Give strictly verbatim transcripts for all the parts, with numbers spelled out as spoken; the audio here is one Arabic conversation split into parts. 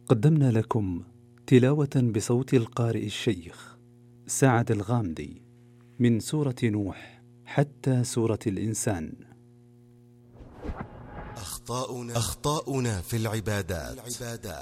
قدمنا لكم تلاوة بصوت القارئ الشيخ سعد الغامدي من سورة نوح حتى سورة الإنسان. أخطاؤنا, أخطاؤنا في العبادات.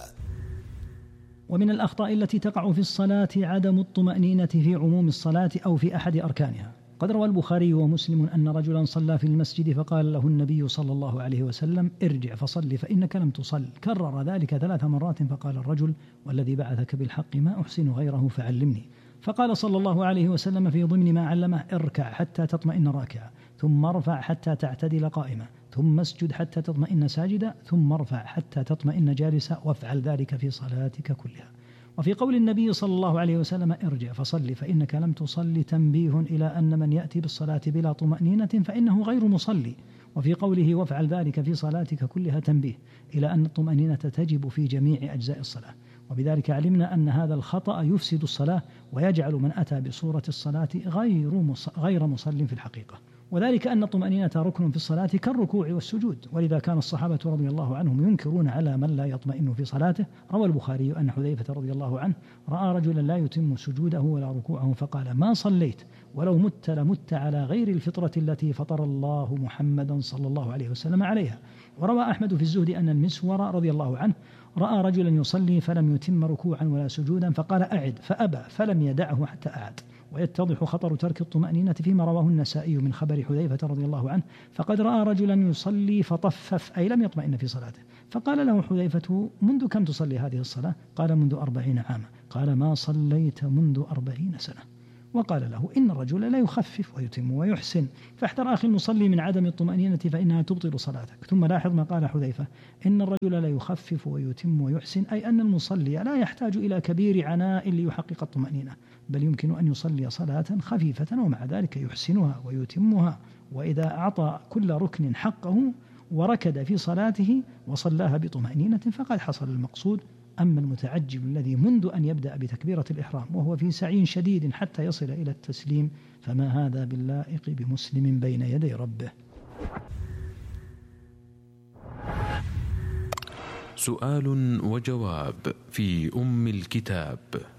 ومن الأخطاء التي تقع في الصلاة عدم الطمأنينة في عموم الصلاة أو في أحد أركانها. قد روى البخاري ومسلم أن رجلا صلى في المسجد فقال له النبي صلى الله عليه وسلم: ارجع فصل فإنك لم تصل. كرر ذلك ثلاث مرات فقال الرجل: والذي بعثك بالحق ما أحسن غيره فعلمني. فقال صلى الله عليه وسلم في ضمن ما علمه: اركع حتى تطمئن راكعا، ثم ارفع حتى تعتدل قائما، ثم اسجد حتى تطمئن ساجدا، ثم ارفع حتى تطمئن جالسا، وافعل ذلك في صلاتك كلها. وفي قول النبي صلى الله عليه وسلم: ارجع فصل فإنك لم تصل تنبيه إلى أن من يأتي بالصلاة بلا طمأنينة فإنه غير مصلي. وفي قوله: وافعل ذلك في صلاتك كلها تنبيه إلى أن الطمأنينة تجب في جميع أجزاء الصلاة. وبذلك علمنا أن هذا الخطأ يفسد الصلاة ويجعل من أتى بصورة الصلاة غير غير مصل في الحقيقة. وذلك أن الطمأنينة ركن في الصلاة كالركوع والسجود، ولذا كان الصحابة رضي الله عنهم ينكرون على من لا يطمئن في صلاته. روى البخاري أن حذيفة رضي الله عنه رأى رجلا لا يتم سجوده ولا ركوعه فقال: ما صليت ولو مت لمت على غير الفطرة التي فطر الله محمدا صلى الله عليه وسلم عليها. وروى أحمد في الزهد أن المسور رضي الله عنه رأى رجلا يصلي فلم يتم ركوعا ولا سجودا فقال: أعد، فأبى فلم يدعه حتى أعد. ويتضح خطر ترك الطمأنينة فيما رواه النسائي من خبر حذيفة رضي الله عنه: فقد رأى رجلا يصلي فطفف، أي لم يطمئن في صلاته، فقال له حذيفة: منذ كم تصلي هذه الصلاة؟ قال: منذ أربعين عاما. قال: ما صليت منذ أربعين سنة. وقال له: إن الرجل لا يخفف ويتم ويحسن، فاحذر أخي المصلي من عدم الطمأنينة فإنها تبطل صلاتك. ثم لاحظ ما قال حذيفة: إن الرجل لا يخفف ويتم ويحسن، أي أن المصلي لا يحتاج إلى كبير عناء ليحقق الطمأنينة، بل يمكن أن يصلي صلاة خفيفة ومع ذلك يحسنها ويتمها. وإذا أعطى كل ركن حقه وركد في صلاته وصلاها بطمأنينة فقد حصل المقصود. أما المتعجل الذي منذ أن يبدأ بتكبيرة الإحرام وهو في سعي شديد حتى يصل إلى التسليم فما هذا باللائق بمسلم بين يدي ربه. سؤال وجواب في أم الكتاب.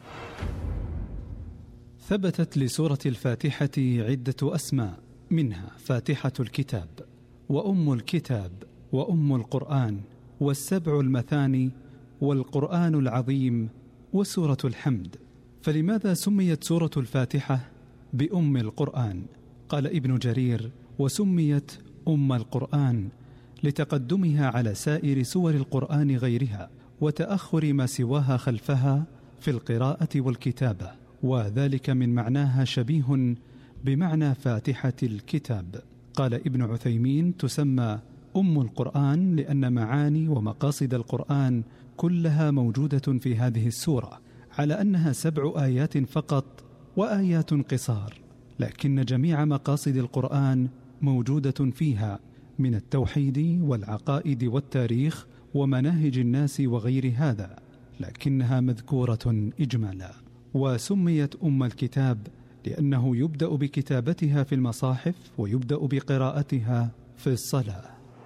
ثبتت لسورة الفاتحة عدة أسماء، منها فاتحة الكتاب، وأم الكتاب، وأم القرآن، والسبع المثاني، والقرآن العظيم، وسورة الحمد. فلماذا سميت سورة الفاتحة بأم القرآن؟ قال ابن جرير: وسميت أم القرآن لتقدمها على سائر سور القرآن غيرها وتأخر ما سواها خلفها في القراءة والكتابة، وذلك من معناها شبيه بمعنى فاتحة الكتاب. قال ابن عثيمين: تسمى أم القرآن لأن معاني ومقاصد القرآن كلها موجودة في هذه السورة، على أنها سبع آيات فقط وآيات قصار، لكن جميع مقاصد القرآن موجودة فيها من التوحيد والعقائد والتاريخ ومناهج الناس وغير هذا، لكنها مذكورة إجمالا. وسميت أم الكتاب لأنه يبدأ بكتابتها في المصاحف ويبدأ بقراءتها في الصلاة.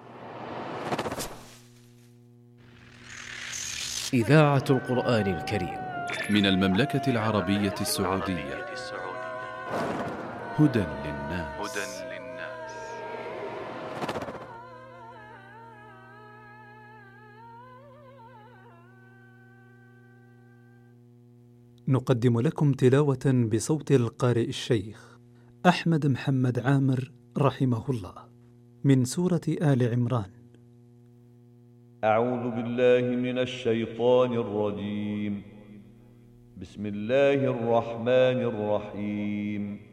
إذاعة القرآن الكريم من المملكة العربية السعودية. هدى للناس. نقدم لكم تلاوة بصوت القارئ الشيخ أحمد محمد عامر رحمه الله من سورة آل عمران. أعوذ بالله من الشيطان الرجيم. بسم الله الرحمن الرحيم.